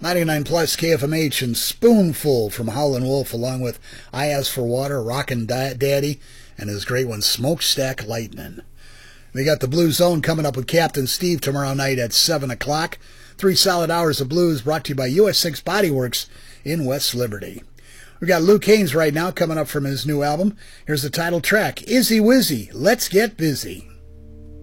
99 plus KFMH and Spoonful from Howlin' Wolf, along with I Ask for Water, Rockin' Daddy, and his great one, Smokestack Lightnin'. We got the Blue Zone coming up with Captain Steve tomorrow night at 7 o'clock. 3 solid hours of blues brought to you by US 6 Body Works in West Liberty. We got Luke Haines right now coming up from his new album. Here's the title track, Izzy Wizzy, Let's Get Busy.